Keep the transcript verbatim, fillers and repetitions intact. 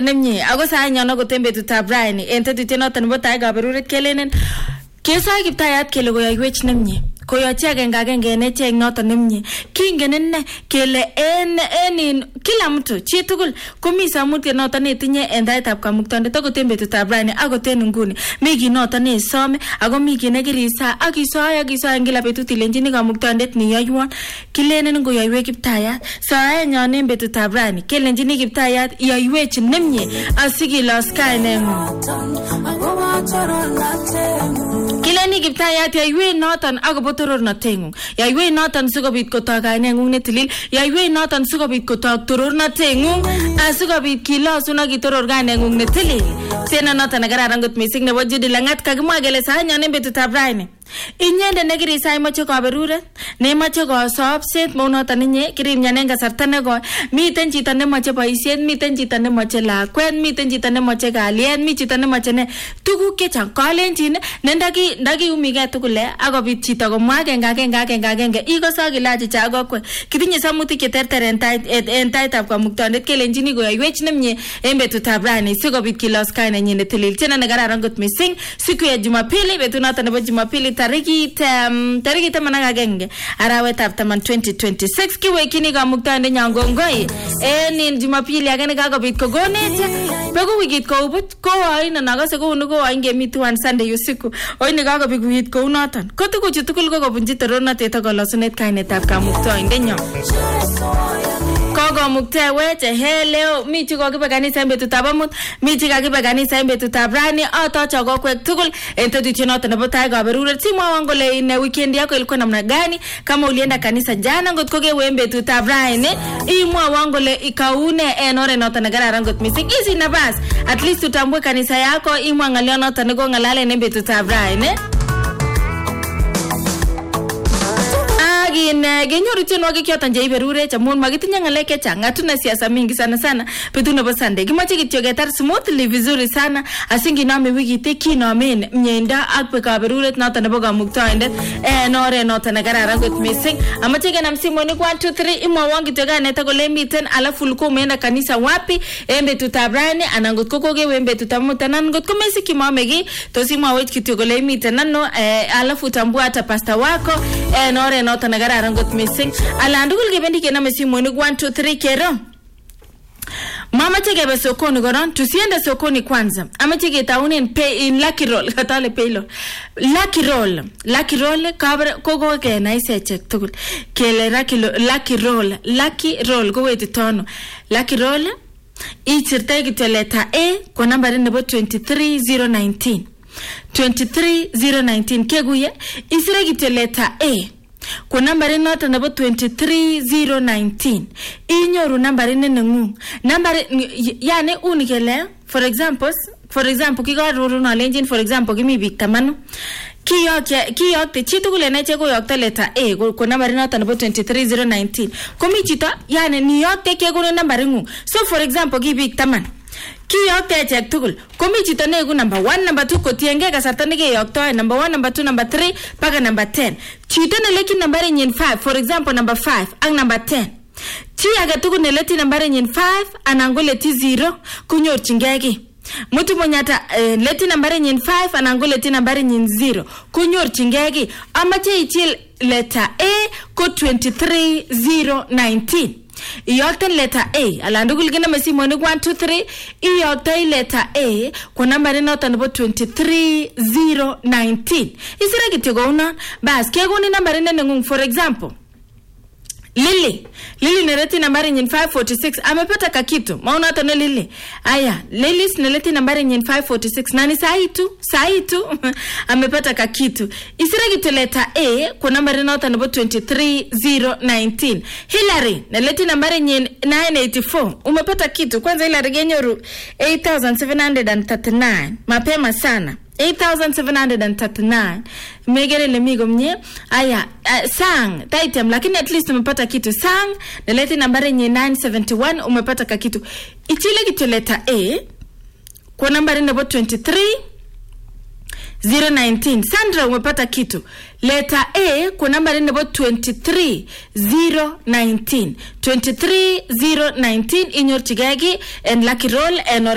nemye ako sa nyono kotembe tutabrani ente tutenoto nebo tai kaberuret kelenen kesoi Kiptayat kele koyoiwech nemye koyochi agenge agenge ene cheng noto nemye kingen inne kele en en kila mtu chi tugul komi samutye noto netinye en taitab kamuktonde to kotembe tutabrani akoten nguni mi ki noto ne some ako mi ki nekirisa akisoy akisoy en kila betut ilenjini kamuktondet ni yoywon kilenen koyoiwech Kiptayat soe nyon en betutabrani kelenjini Kiptayat yoiwech nemye asikilos kainengung kileni Kiptayat yoiwech noton akobo torornotengung yoiwech noton sikobit kotok kainengung netilil yoiwech noton sikobit kotok torornotengung asikobit kilosun ak kitoror kainengung netilil tena noton nekararan kot mising nebo Judy Langat kakimwa kele sait nyon en betutab raini inyende nekirisa imache kaberuret nemache kosobset mounoton inye kirimnyanen kasarta nekoi miten chito nemache boisiet miten chito nemache lakwet miten chito nemache kalyet mi chito nemache ne tuguk chechang kalenjin nendaki ndakiumige tugul akobit chito komwa agenge agenge agenge agenge ikoso kilachi cha kokwe kitinye samutik cheterter en tait en taitab kamuktondet kelenjini koyoiwech nemye en betutab rani sikobit kilos kainenyin netilil tena nekararan kot mising siku ya Jumapili betunoton nebo Jumapili tariki um, tariki taman ak agenge arawetab taman twenty twenty-six kiwekini kamuktonde nyangongoi en Jumapili age nekakobit kogonech beko wikit koubut kowoin nakase kounu kowoin ngemitu on Sunday usiku oine kakobit wikit kounoton ko tuguchu tugul ko kobunji torornotet ak kolosunet kainetab kamuktonde nyo Kogo muktewech he leo mi chi kokibe kanisa en betutab amut mi chi kakibe kanisa en betutab rani atocho kokwek tugul en tetutienoto nebo tai kaberuret simwawon kole ine weekend yako ilikuwa namna gani kama ulienda kanisa jana ngotko kewe en betutab rani imwawon kole ikaune en oret noto nekararan kot mising isi nabas at least utambue kanisa yako imwa ngalionoto neko ngalale en betutab rani Agine genyoru tienwogik choton che iberurech amun makitinye ngalek chechang hatuna siasa mingi sana sana betut nebo Sunday kimache kityo ketar smoothly vizuri sana asinginome wikit kinomen myeindo ak kaberuret noton nebo kamuktoindet en oret noton nekararan kot mising amache kenam simonik one two three imwawon kityo kaneta kole miten alafu ulikuwa umeenda kanisa wapi en betutab rani anan ngotko kokewe en betutab amut anan ngotko mesiki momeki tos imwawech kityo kole miten ano alafu tambua hata pastor wako en oret noton nekararan kot mising alandugul kebendi kename simonik one two three kero Mama cheke be sokoni goron tusiende sokoni kwanza amache ketaunen pay in lucky roll katale paylo lucky roll lucky roll kabre kogo ke naise check tugul kele lucky roll lucky roll ko weti tono lucky roll ichirte kitoleta A kwa nambari nebo twenty-three zero nineteen twenty-three zero nineteen keguye isire kitoleta A kwa nambari noto nebo twenty-three zero nineteen inyoru nambari nenengung nambari yani unikele for example for example kigaruru no lenjin for example kimi bik tamanu kiyokye kiyokte chitugul eneche koyokte letter A kwa nambari noto nebo twenty-three zero nineteen komi chito yani niyokte kegono nambari ngung so for example ki bik taman kiyokte check tugul komi chito negu number one number two kotienge kasarta nekeyokto number one number two number three paka number ten chito neleki nambari nyin five for example number five ak number ten chi age tugul neleti nambari nyin five anan ko leti zero kunyorchingei ki mutu monyata uh, leti nambari nyin five anan ko leti nambari nyin zero kunyorchingei ki amache ichil letter A ko twenty-three zero nineteen iyokten letter A alandugul gina mesimonik one two three iyokten letter A kwa nambari noto nebo twenty-three zero nineteen isire kityo kouna bas kegoni nambari nenengung for example Lily Lily nereti nambari nyin five forty-six amepata kakitu mauna to ne Lily aya Lily nereti nambari nyin five forty-six nani sahi tu sahi tu amepata kakitu isire kityo letter A kwa nambari noto nebo twenty-three zero nineteen Hillary nereti nambari nyin nine eighty-four umepata kitu kwanza Hillary genyoru eight thousand seven hundred thirty-nine mapema sana eight thousand seven hundred thirty-nine megere lemigo mnye aya uh, sang taitem lakini at least umepata kitu sang naleti nambari nye nine seventy-one umepata kakitu ichile kitu letter A kwa nambari nebo twenty-three zero nineteen Sandra umepata kitu letter A kwa nambari nebo twenty-three zero nineteen twenty-three zero nineteen inyorchigegi en lucky roll en